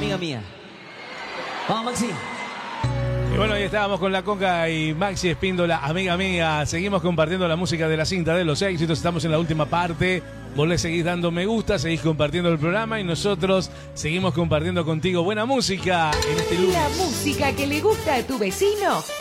amiga mía. Vamos, Maxi. Y bueno, ahí estábamos con la Conga y Maxi Espíndola, amiga mía. Seguimos compartiendo la música de la cinta de los éxitos. Estamos en la última parte. Vos le seguís dando me gusta, seguís compartiendo el programa y nosotros seguimos compartiendo contigo buena música en este lunes. La música que le gusta a tu vecino